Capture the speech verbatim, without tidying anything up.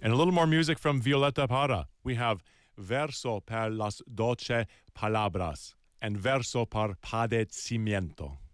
And a little more music from Violeta Parra. We have Verso per las doce palabras and Verso por padecimiento.